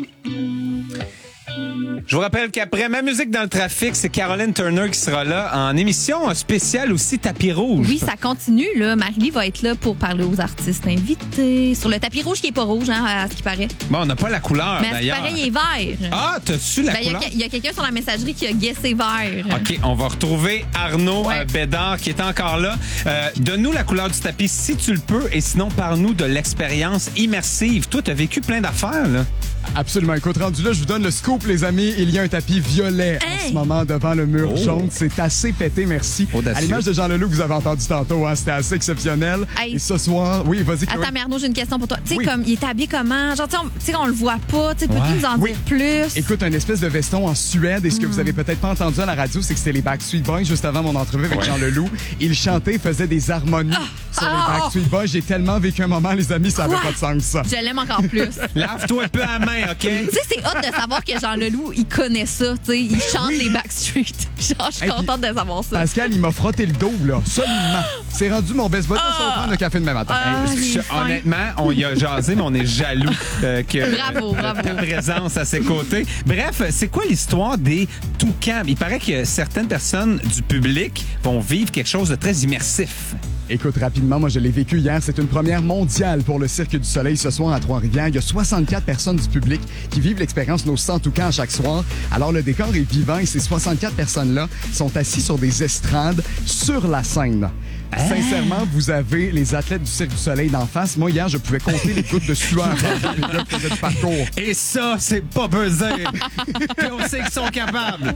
Je vous rappelle qu'après ma musique dans le trafic, c'est Caroline Turner qui sera là en émission spéciale aussi tapis rouge. Oui, ça continue. Là. Marie va être là pour parler aux artistes invités. Sur le tapis rouge qui est pas rouge, hein, à ce qui paraît. Bon, on n'a pas la couleur, mais d'ailleurs. Mais pareil, il est vert. Ah, t'as-tu la couleur? Il y a quelqu'un sur la messagerie qui a guessé vert. OK, on va retrouver Arnaud Bédard qui est encore là. Donne-nous la couleur du tapis si tu le peux et sinon, parle-nous de l'expérience immersive. Toi, t'as vécu plein d'affaires, là. Absolument. Écoute, rendu là, je vous donne le scoop, les amis. Il y a un tapis violet en ce moment devant le mur jaune. C'est assez pété, merci. Audacieux. À l'image de Jean Leloup que vous avez entendu tantôt, hein, c'était assez exceptionnel. Hey. Et ce soir, oui, vas-y. Attends, mais Arnaud, j'ai une question pour toi. Tu sais, comme, il est habillé comment? Genre, tu sais, on le voit pas. Tu sais, peux-tu nous en dire plus? Écoute, un espèce de veston en Suède. Et ce que vous avez peut-être pas entendu à la radio, c'est que c'était les Backstreet Boys juste avant mon entrevue avec Jean Leloup. Il chantait, faisait des harmonies sur les Backstreet Boys. J'ai tellement vécu un moment, les amis, ça n'avait pas de sens, ça. Je l'aime encore plus. Lave-toi un peu à la main, OK? Tu sais, c'est hot de savoir que Jean Leloup, il connaît ça. Tu sais, il chante les Backstreet. Genre, je suis contente de savoir ça. Pascal, il m'a frotté le dos, là, solidement. C'est rendu mon best buddy. On se reprend le café demain matin. Honnêtement, on y a jasé, mais on est jaloux que bravo. ta présence à ses côtés. Bref, c'est quoi l'histoire des toucans? Il paraît que certaines personnes du public vont vivre quelque chose de très immersif. Écoute, rapidement, moi, je l'ai vécu hier. C'est une première mondiale pour le Cirque du Soleil ce soir à Trois-Rivières. Il y a 64 personnes du public qui vivent l'expérience Nos 100 toucans à chaque soir. Alors, le décor est vivant et ces 64 personnes-là sont assis sur des estrades sur la scène. Sincèrement, vous avez les athlètes du Cirque du Soleil d'en face. Moi, hier, je pouvais compter les gouttes de sueur dans les gars qui faisaient du parcours. Et ça, c'est pas pesé. On sait qu'ils sont capables.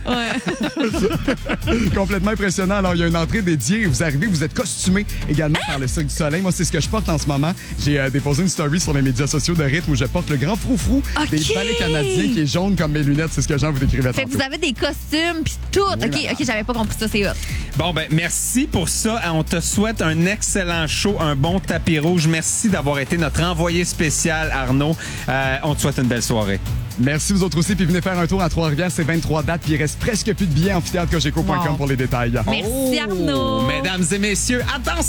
Complètement impressionnant. Alors, il y a une entrée dédiée. Vous arrivez, vous êtes costumé également par le Cirque du Soleil. Moi, c'est ce que je porte en ce moment. J'ai déposé une story sur les médias sociaux de rythme où je porte le grand froufrou des ballets canadiens qui est jaune comme mes lunettes. C'est ce que Jean vous décrivait tantôt. Fait que vous avez des costumes puis tout. Oui, OK, j'avais pas compris ça. C'est hot. Bon, ben merci pour ça. On te souhaite un excellent show, un bon tapis rouge. Merci d'avoir été notre envoyé spécial, Arnaud. On te souhaite une belle soirée. Merci vous autres aussi. Puis venez faire un tour à Trois-Rivières. C'est 23 dates. Puis il reste presque plus de billets. Amphithéâtrecogeco.com pour les détails. Merci, Arnaud. Mesdames et messieurs, attention!